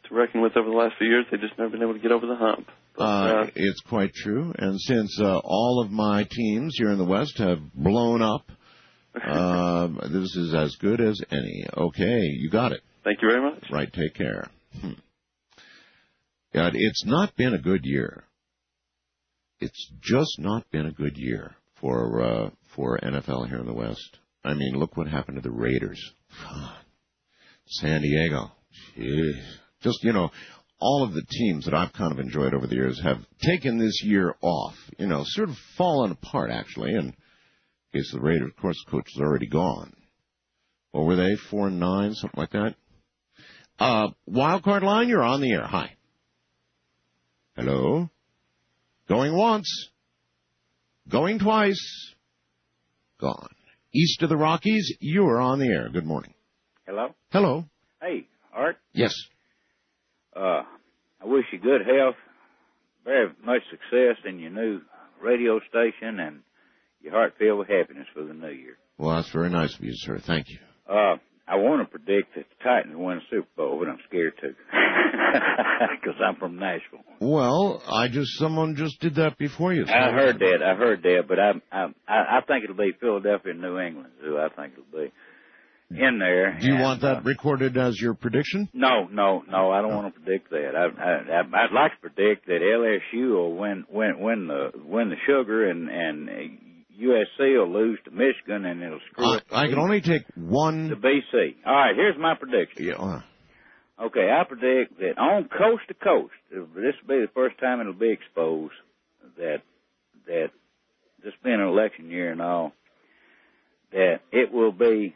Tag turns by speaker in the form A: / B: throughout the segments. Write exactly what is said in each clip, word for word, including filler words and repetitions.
A: to reckon with over the last few years. They've just never been able to get over the hump. But,
B: uh,
A: uh,
B: it's quite true. And since uh, all of my teams here in the West have blown up, uh, this is as good as any. Okay, you got it.
A: Thank you very much.
B: Right, take care. Hmm. Yeah, it's not been a good year. It's just not been a good year for uh, for N F L here in the West. I mean, look what happened to the Raiders. San Diego. Jeez. Just, you know, all of the teams that I've kind of enjoyed over the years have taken this year off, you know, sort of fallen apart, actually. And in case of the Raiders, of course, the coach is already gone. What were they, four and nine, something like that? Uh, Wildcard line, you're on the air. Hi. Hello? Going once. Going twice. Gone. East of the Rockies, you are on the air. Good morning.
C: Hello?
B: Hello.
C: Hey, Art.
B: Yes.
C: Uh, I wish you good health, very much success in your new radio station, and your heart filled with happiness for the new year.
B: Well, that's very nice of you, sir. Thank you.
C: Uh, I want to predict that the Titans win the Super Bowl, but I'm scared to, because I'm from Nashville.
B: Well, I just someone just did that before you. So
C: I heard that. I heard that, but I I I think it'll be Philadelphia and New England, who I think it'll be in there.
B: Do you
C: and,
B: want that
C: uh,
B: recorded as your prediction?
C: No, no, no. I don't want to predict that. I, I I'd like to predict that L S U will win win win the win the Sugar, and and U S C will lose to Michigan, and it'll screw
B: Uh,
C: up.
B: I can only take one.
C: The B C. All right, here's my prediction.
B: Yeah. uh,
C: Okay, I predict that on coast to coast, this will be the first time it'll be exposed that that this being an election year and all, that it will be.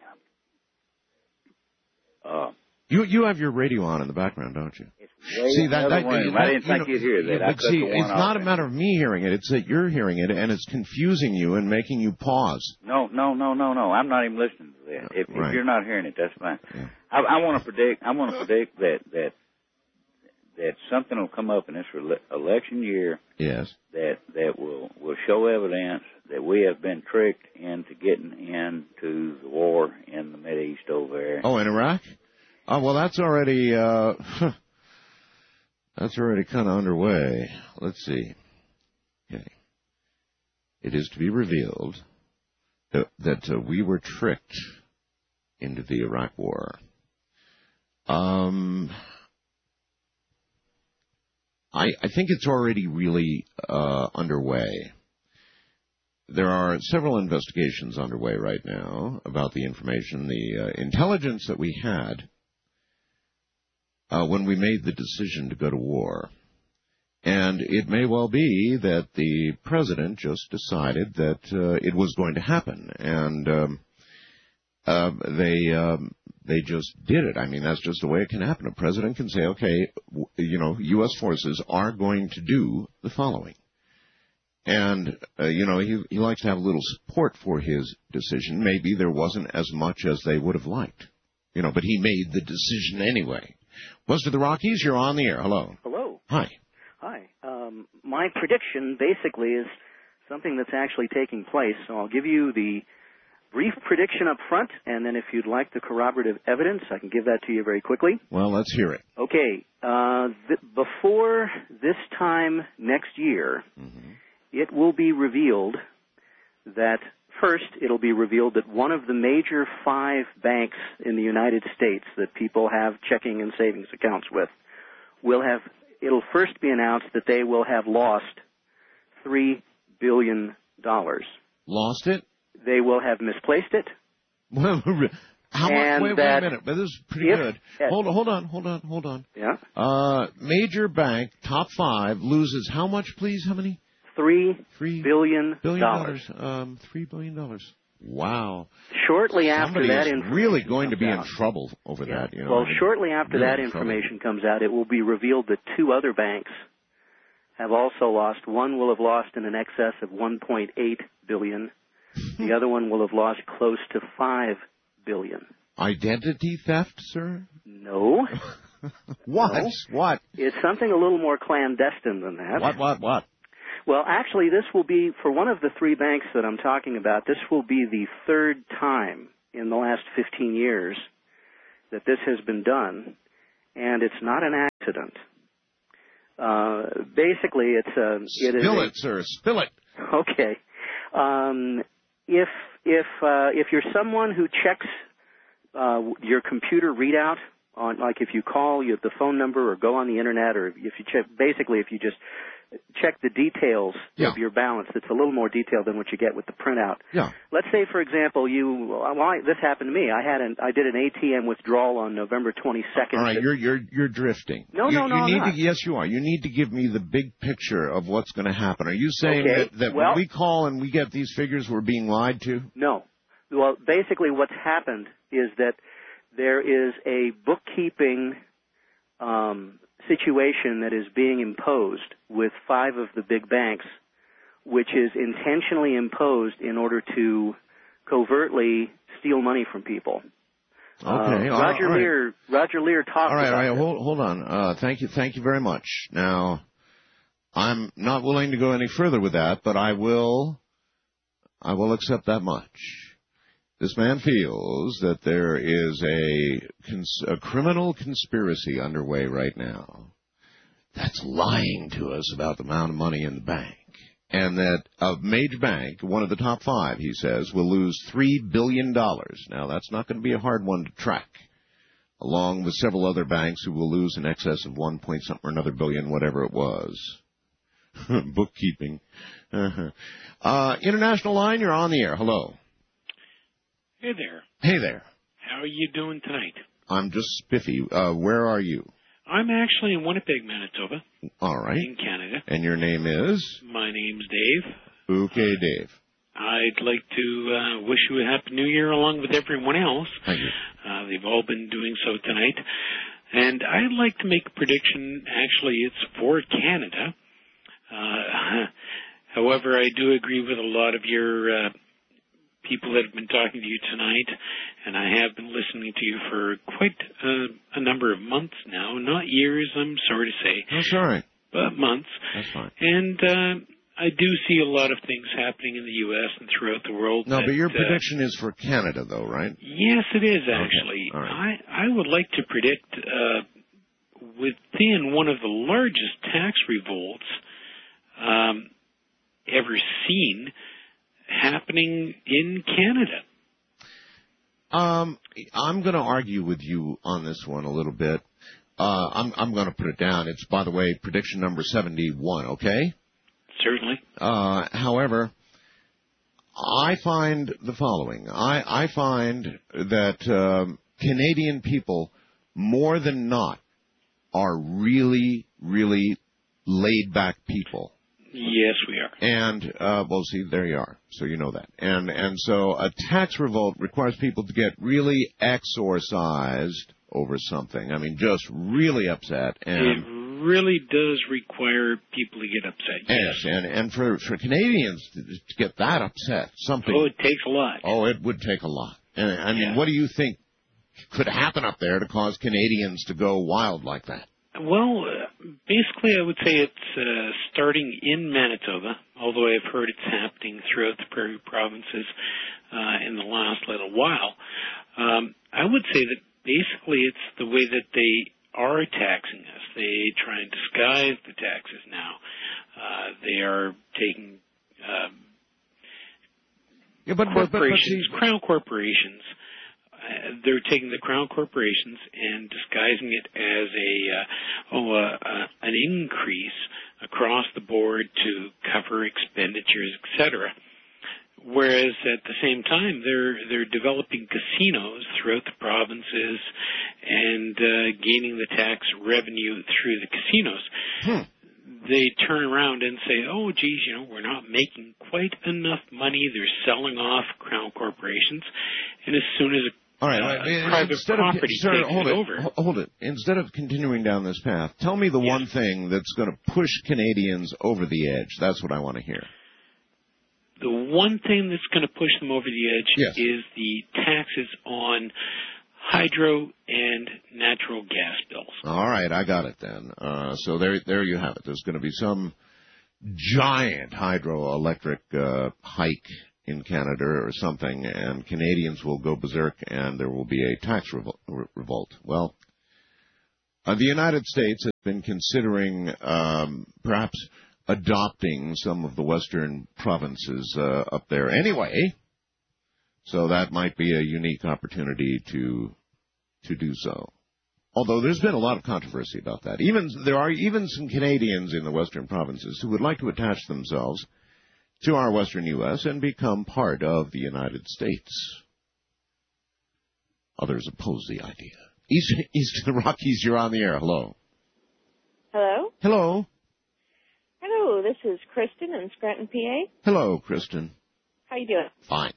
C: Uh,
B: You you have your radio on in the background, don't you?
C: it's way
B: See
C: in
B: that,
C: the
B: that,
C: other room.
B: that
C: I didn't
B: you
C: think
B: know,
C: you'd hear that.
B: you-
C: I
B: But
C: cut
B: see,
C: the one
B: it's
C: off
B: not a
C: there.
B: matter of me hearing it; it's that you're hearing it, and it's confusing you and making you pause.
C: No, no, no, no, no. I'm not even listening to that. If,
B: Right.
C: if you're not hearing it, that's fine.
B: Yeah.
C: I, I want to predict. I want to predict that that that something will come up in this rele- election year
B: Yes.
C: that that will will show evidence that we have been tricked into getting into the war in the Mideast over there.
B: Oh, in Iraq? Oh, well, that's already uh, that's already kind of underway. Let's see. Okay. It is to be revealed that, that uh, we were tricked into the Iraq War. Um, I, I think it's already really uh, underway. There are several investigations underway right now about the information, the uh, intelligence that we had uh, when we made the decision to go to war. And it may well be that the president just decided that uh, it was going to happen, and um, uh, they um, they just did it. I mean, that's just the way it can happen. A president can say, okay, w- you know, U S forces are going to do the following. And, uh, you know, he, he likes to have a little support for his decision. Maybe there wasn't as much as they would have liked, you know, but he made the decision anyway. West of the Rockies, you're on the air. Hello.
D: Hello.
B: Hi.
D: Hi. Um, my prediction basically is something that's actually taking place. So I'll give you the brief prediction up front, and then if you'd like the corroborative evidence, I can give that to you very quickly.
B: Well, let's hear it.
D: Okay. Uh, th- before this time next year,
B: Mm-hmm.
D: it will be revealed that, first, it'll be revealed that one of the major five banks in the United States that people have checking and savings accounts with will have, it'll first be announced that they will have lost three billion dollars.
B: Lost it?
D: They will have misplaced it.
B: Well, how much?
D: And
B: Wait, wait a
D: that
B: minute. But this is pretty
D: if-
B: good.
D: uh,
B: Hold on, hold on, hold on, hold on.
D: Yeah?
B: Uh, major bank, top five, loses how much, please? How many?
D: Three
B: Three
D: billion
B: billion
D: dollars.
B: dollars. Um, three billion dollars. Wow.
D: Shortly
B: Somebody
D: after that
B: is
D: information
B: really going to
D: comes
B: be in
D: out.
B: trouble over
D: Yeah.
B: that. You know,
D: Well,
B: I mean,
D: shortly after
B: really
D: that
B: in trouble.
D: information comes out, it will be revealed that two other banks have also lost. One will have lost in an excess of one point eight billion dollars. The other one will have lost close to five billion dollars.
B: Identity theft, sir?
D: No.
B: What?
D: No.
B: What?
D: It's something a little more clandestine than that.
B: What, what, what?
D: Well, actually, this will be, for one of the three banks that I'm talking about, this will be the third time in the last fifteen years that this has been done, and it's not an accident. Uh, basically, it's a it is
B: spill
D: a,
B: it, sir. Spill it.
D: Okay. Um, if if uh, if you're someone who checks uh, your computer readout on, like if you call you the phone number or go on the internet, or if you check, basically if you just check the details
B: yeah.
D: of your balance, it's a little more detailed than what you get with the printout.
B: Yeah.
D: Let's say, for example, you well, I, this happened to me. I had an I did an A T M withdrawal on November twenty-second.
B: All right, you're you're you're drifting.
D: No,
B: you,
D: no, no,
B: you
D: I'm
B: need
D: not.
B: To, yes, you are. You need to give me the big picture of what's going to happen. Are you saying
D: okay.
B: that, that
D: well,
B: when we call and we get these figures, we're being lied to?
D: No. Well, basically, what's happened is that there is a bookkeeping um, situation that is being imposed with five of the big banks, which is intentionally imposed in order to covertly steal money from people.
B: Okay.
D: Uh,
B: all
D: Roger
B: right.
D: Lear. Roger Lear talked
B: all right,
D: about
B: all right.
D: this.
B: Hold, hold on. Uh, thank you. Thank you very much. Now, I'm not willing to go any further with that, but I will. I will accept that much. This man feels that there is a, cons- a criminal conspiracy underway right now that's lying to us about the amount of money in the bank. And that a major bank, one of the top five, he says, will lose three billion dollars. Now, that's not going to be a hard one to track, along with several other banks who will lose in excess of one point something or another billion, whatever it was. Bookkeeping. Uh-huh. Uh, International Line, you're on the air. Hello.
E: Hey there.
B: Hey there.
E: How are you doing tonight?
B: I'm just spiffy. Uh, where are you?
E: I'm actually in Winnipeg, Manitoba.
B: All right.
E: In Canada.
B: And your name is?
E: My name's Dave.
B: Okay, Dave.
E: I'd like to uh, wish you a Happy New Year along with everyone else.
B: Thank you.
E: Uh, they've all been doing so tonight. And I'd like to make a prediction. Actually, it's for Canada. Uh, however, I do agree with a lot of your... Uh, people that have been talking to you tonight, and I have been listening to you for quite uh, a number of months now. Not years, I'm sorry to say.
B: That's all right.
E: But months.
B: That's fine.
E: And uh, I do see a lot of things happening in the U S and throughout the world.
B: No,
E: that,
B: but your
E: uh,
B: prediction is for Canada, though, right?
E: Yes, it is, actually.
B: Okay. All right.
E: I, I would like to predict uh, within one of the largest tax revolts um, ever seen happening in Canada.
B: Um, I'm going to argue with you on this one a little bit. Uh, I'm, I'm going to put it down. It's, by the way, prediction number seventy-one, okay?
E: Certainly.
B: Uh, however, I find the following. I, I find that um, Canadian people, more than not, are really, really laid-back people.
E: Yes, we are.
B: And, uh, well, see, there you are. So you know that. And and so a tax revolt requires people to get really exorcised over something. I mean, just really upset. And
E: it really does require people to get upset. Yes.
B: Yes, and, and for, for Canadians to, to get that upset, something...
E: Oh, it takes a lot.
B: Oh, it would take a lot. And, I mean,
E: yeah.
B: what do you think could happen up there to cause Canadians to go wild like that?
E: Well, uh, basically, I would say it's uh, starting in Manitoba, although I've heard it's happening throughout the prairie provinces uh, in the last little while. Um, I would say that basically it's the way that they are taxing us. They try and disguise the taxes now. Uh, they are taking um,
B: yeah, but,
E: corporations,
B: but, but, but see,
E: crown corporations. Uh, they're taking the crown corporations and disguising it as a uh, oh uh, uh, an increase across the board to cover expenditures, et cetera. Whereas at the same time, they're they're developing casinos throughout the provinces and uh, gaining the tax revenue through the casinos.
B: Hmm.
E: They turn around and say, "Oh, geez, you know, we're not making quite enough money." They're selling off crown corporations, and as soon as a
B: All right,
E: uh,
B: right.
E: private
B: Instead
E: property
B: of, sir,
E: takes
B: hold
E: it
B: it,
E: over.
B: hold it. Instead of continuing down this path, tell me the
E: Yes.
B: one thing that's going to push Canadians over the edge. That's what I want to hear.
E: The one thing that's going to push them over the edge
B: Yes.
E: is the taxes on hydro and natural gas bills.
B: All right, I got it then. Uh, so there, there you have it. There's going to be some giant hydroelectric uh, hike in Canada or something, and Canadians will go berserk, and there will be a tax revol- re- revolt. Well, Uh, the United States has been considering um, perhaps adopting some of the western provinces uh, up there anyway, so that might be a unique opportunity to to do so. Although there's been a lot of controversy about that. Even there are even some Canadians in the western provinces who would like to attach themselves to our western U S and become part of the United States. Others oppose the idea. East, east of the Rockies, you're on the air. Hello.
F: Hello?
B: Hello.
F: Hello, this is Kristen in Scranton, P A.
B: Hello, Kristen.
F: How you doing?
B: Fine.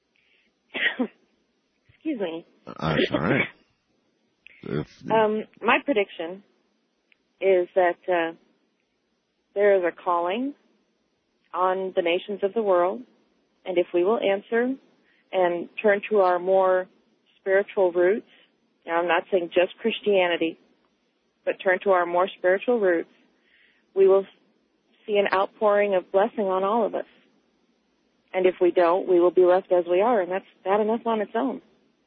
F: Excuse me.
B: Uh, that's all right. If,
F: um, my prediction is that uh, there is a calling on the nations of the world, and if we will answer and turn to our more spiritual roots, now I'm not saying just Christianity, but turn to our more spiritual roots, we will see an outpouring of blessing on all of us. And if we don't, we will be left as we are, and that's bad enough on its own.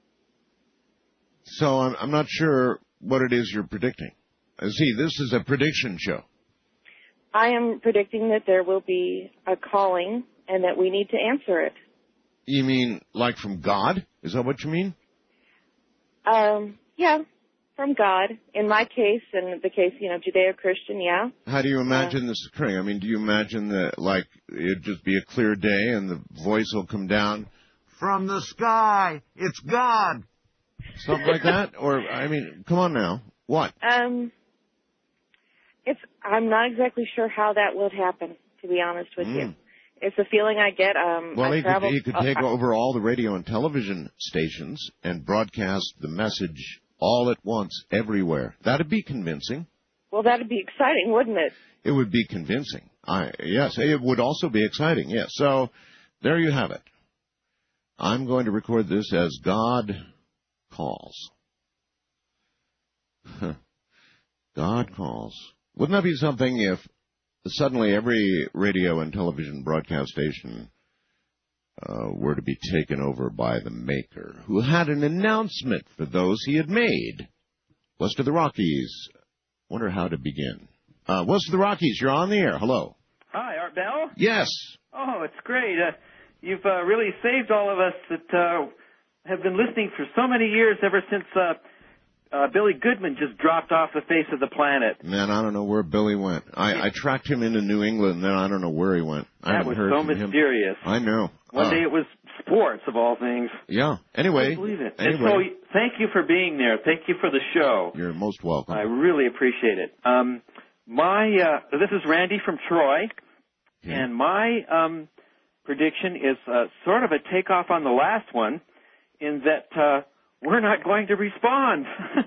B: So I'm, I'm not sure what it is you're predicting. Uh, see, this is a prediction show.
F: I am predicting that there will be a calling and that we need to answer it.
B: You mean like from God? Is that what you mean?
F: Um, yeah, from God. In my case, and the case, you know, Judeo-Christian, yeah.
B: How do you imagine uh, this occurring? I mean, do you imagine that, like, it'd just be a clear day and the voice will come down, from the sky, it's God, something like that? Or, I mean, come on now. What?
F: Um, it's, I'm not exactly sure how that would happen, to be honest with mm. you. It's a feeling I get. Um,
B: well,
F: I
B: he
F: traveled,
B: could, he could
F: uh,
B: take
F: uh,
B: over all the radio and television stations and broadcast the message all at once, everywhere. That'd be convincing.
F: Well, that'd be exciting, wouldn't it?
B: It would be convincing. I, yes, it would also be exciting, yes. So, there you have it. I'm going to record this as God Calls. God Calls. Wouldn't that be something if suddenly every radio and television broadcast station uh, were to be taken over by the maker, who had an announcement for those he had made? West of the Rockies. Wonder how to begin. Uh, West of the Rockies, you're on the air. Hello.
G: Hi, Art Bell?
B: Yes.
G: Oh, it's great. Uh, you've uh, really saved all of us that uh, have been listening for so many years, ever since uh, uh, Billy Goodman just dropped off the face of the planet.
B: Man, I don't know where Billy went. I, I tracked him into New England, and then I don't know where he went. I
G: that
B: haven't
G: was
B: heard
G: so
B: from
G: mysterious.
B: Him. I know.
G: One
B: uh,
G: day it was sports, of all things.
B: Yeah. Anyway.
G: I can't believe it.
B: Anyway.
G: And so, thank you for being there. Thank you for the show.
B: You're most welcome.
G: I really appreciate it. Um, my uh, this is Randy from Troy,
B: okay.
G: and my um, prediction is uh, sort of a takeoff on the last one, in that uh, we're not going to respond.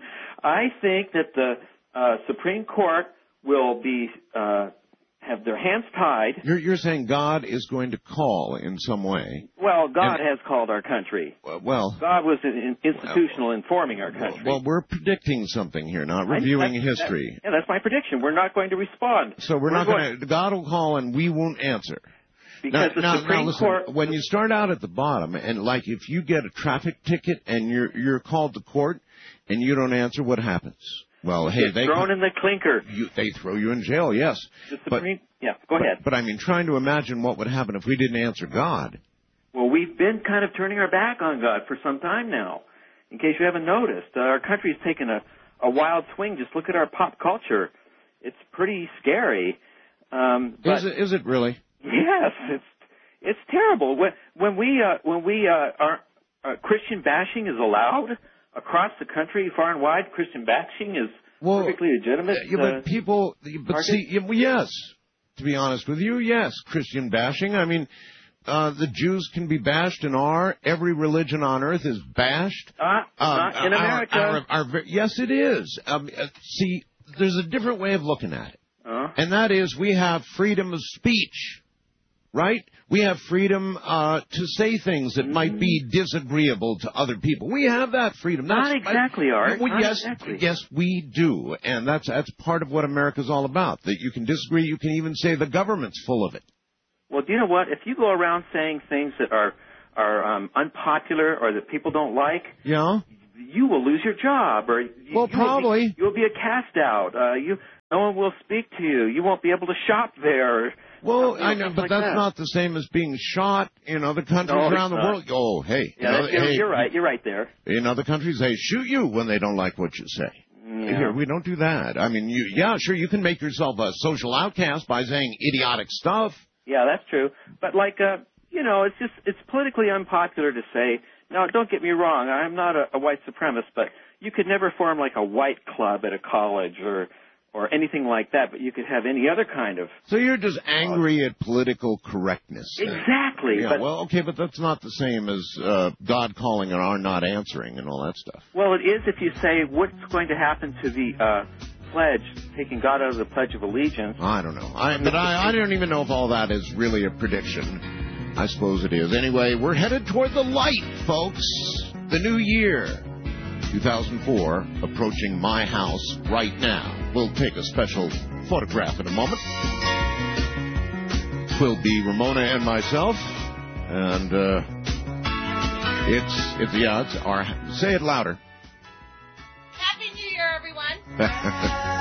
G: I think that the uh, Supreme Court will be uh, have their hands tied.
B: You're, you're saying God is going to call in some way.
G: Well, God
B: and,
G: has called our country.
B: Well,
G: God was in, in institutional
B: well,
G: in forming our country.
B: Well, we're predicting something here, not reviewing
G: I, that's,
B: history.
G: That, yeah, that's my prediction. We're not going to respond.
B: So we're, we're not going to. God will call and we won't answer.
G: Because
B: now,
G: the
B: now,
G: Supreme
B: now listen,
G: Court,
B: when you start out at the bottom, and like if you get a traffic ticket and you're you're called to court and you don't answer, what happens? Well, hey,
G: Get
B: they
G: thrown in the clinker.
B: You, they throw you in jail, yes.
G: The Supreme,
B: but,
G: yeah, go ahead.
B: But, but I mean, trying to imagine what would happen if we didn't answer God.
G: Well, we've been kind of turning our back on God for some time now. In case you haven't noticed, uh, our country's taken a, a wild swing. Just look at our pop culture; it's pretty scary. Um, but
B: is it? Is it really?
G: Yes, it's it's terrible. When when we uh, when we uh, are uh, Christian bashing is allowed across the country, far and wide. Christian bashing is
B: well,
G: perfectly legitimate.
B: Yeah, but uh, people, but
G: target?
B: see, yes. To be honest with you, yes, Christian bashing. I mean, uh, the Jews can be bashed and are. Every religion on earth is bashed.
G: Uh, um, not in America.
B: Our, our, our, yes, it is. Um, uh, see, there's a different way of looking at it,
G: uh,
B: and that is we have freedom of speech. Right? We have freedom uh, to say things that might be disagreeable to other people. We have that freedom. That's,
G: Not exactly,
B: I,
G: Art.
B: Well,
G: Not
B: yes,
G: exactly.
B: yes, we do, and that's that's part of what America's all about. That you can disagree. You can even say the government's full of it.
G: Well, do you know what? If you go around saying things that are are um, unpopular or that people don't like,
B: yeah,
G: you will lose your job, or
B: well,
G: you
B: probably
G: will be, you will be a cast out. Uh, you, no one will speak to you. You won't be able to shop there.
B: Well,
G: you know,
B: I know, but
G: like
B: that's
G: that.
B: not the same as being shot in other countries
G: No,
B: around the
G: not.
B: world. Oh, hey,
G: Yeah,
B: you know,
G: you're,
B: hey,
G: you're right. You're right there.
B: In other countries, they shoot you when they don't like what you say.
G: Yeah.
B: Here, we don't do that. I mean, you, yeah, sure, you can make yourself a social outcast by saying idiotic stuff.
G: Yeah, that's true. But like, uh, you know, it's just it's politically unpopular to say. Now, don't get me wrong. I'm not a, a white supremacist, but you could never form like a white club at a college or or anything like that. But you could have any other kind of.
B: So you're just angry at political correctness. Then.
G: Exactly.
B: Yeah,
G: but,
B: well, okay, but that's not the same as uh, God calling and our not answering and all that stuff.
G: Well, it is if you say what's going to happen to the uh, pledge, taking God out of the Pledge of Allegiance.
B: I don't know. I, but I, I don't even know if all that is really a prediction. I suppose it is. Anyway, we're headed toward the light, folks. The new year, two thousand four, approaching my house right now. We'll take a special photograph in a moment. Will be Ramona and myself. And uh, it's, it's, yeah, it's our, say it louder.
H: Happy New Year, everyone.